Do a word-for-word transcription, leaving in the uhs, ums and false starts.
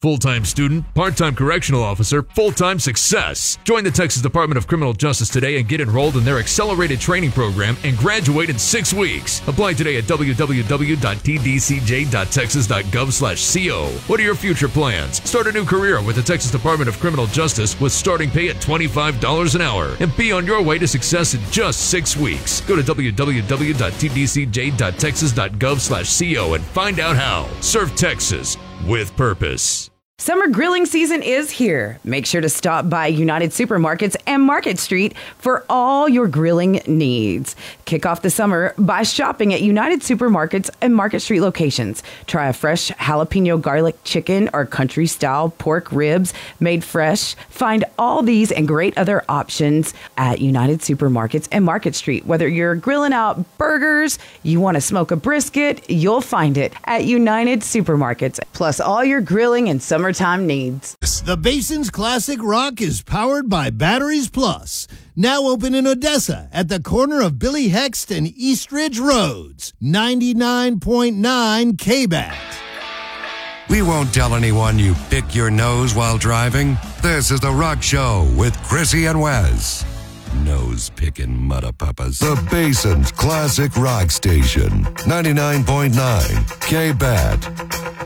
Full-time student, part-time correctional officer, full-time success. Join the Texas Department of Criminal Justice today and get enrolled in their accelerated training program and graduate in six weeks. Apply today at w w w dot t d c j dot texas dot gov slash co. What are your future plans? Start a new career with the Texas Department of Criminal Justice with starting pay at twenty-five dollars an hour and be on your way to success in just six weeks. Go to w w w dot t d c j dot texas dot gov slash co and find out how. Serve Texas with purpose. Summer grilling season is here. Make sure to stop by United Supermarkets and Market Street for all your grilling needs. Kick off the summer by shopping at United Supermarkets and Market Street locations. Try a fresh jalapeno garlic chicken or country-style pork ribs made fresh. Find all these and great other options at United Supermarkets and Market Street. Whether you're grilling out burgers, you want to smoke a brisket, you'll find it at United Supermarkets. Plus all your grilling and summer Summertime needs. The Basin's Classic Rock is powered by Batteries Plus. Now open in Odessa at the corner of Billy Hext and Eastridge Roads. ninety-nine point nine K B A T. We won't tell anyone you pick your nose while driving. This is The Rock Show with Chrissy and Wes. Nose-picking mudda puppas. The Basin's Classic Rock Station. ninety-nine point nine K B A T.